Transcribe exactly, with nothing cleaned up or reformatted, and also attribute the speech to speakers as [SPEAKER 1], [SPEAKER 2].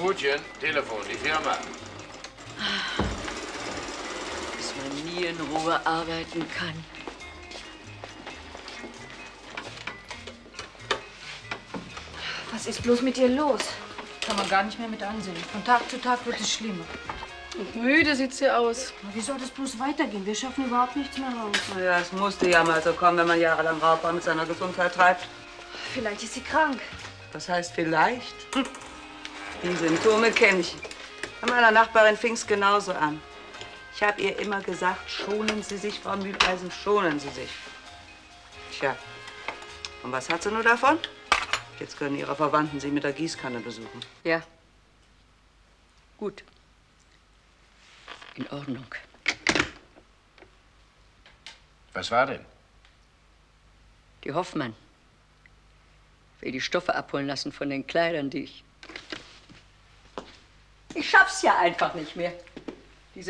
[SPEAKER 1] Gutchen, Telefon, die Firma.
[SPEAKER 2] Dass man nie in Ruhe arbeiten kann.
[SPEAKER 3] Was ist bloß mit ihr los?
[SPEAKER 4] Kann man gar nicht mehr mit ansehen. Von Tag zu Tag wird es schlimmer.
[SPEAKER 3] Und müde sieht sie aus.
[SPEAKER 4] Wie soll das bloß weitergehen? Wir schaffen überhaupt nichts mehr raus.
[SPEAKER 2] Na ja, es musste ja mal so kommen, wenn man jahrelang Raubbau mit seiner Gesundheit treibt.
[SPEAKER 3] Vielleicht ist sie krank.
[SPEAKER 2] Was heißt vielleicht? Hm. Die Symptome kenne ich. Bei meiner Nachbarin fing es genauso an. Ich habe ihr immer gesagt, schonen Sie sich, Frau Mühleisen, schonen Sie sich. Tja, und was hat sie nur davon? Jetzt können ihre Verwandten sie mit der Gießkanne besuchen. Ja. Gut. In Ordnung.
[SPEAKER 1] Was war denn?
[SPEAKER 2] Die Hoffmann will die Stoffe abholen lassen von den Kleidern, die ich... Ich schaff's ja einfach nicht mehr.